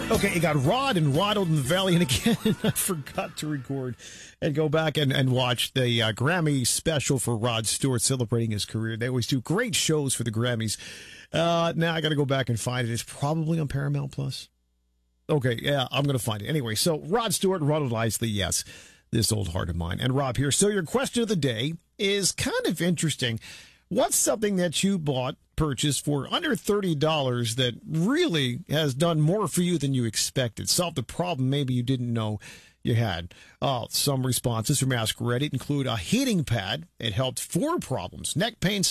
Okay, it got Rod and Ronald in the Valley, and again, I forgot to record and go back and watch the Grammy special for Rod Stewart celebrating his career. They always do great shows for the Grammys. Now I got to go back and find it. It's probably on Paramount Plus. Okay, yeah, I'm going to find it. Anyway, so Rod Stewart, Ronald Isley, yes, this old heart of mine. And Rob here. So your question of the day is kind of interesting. What's something that you purchased for under $30 that really has done more for you than you expected? Solved a problem maybe you didn't know you had. Some responses from Ask Reddit include a heating pad. It helped 4 problems: neck pain,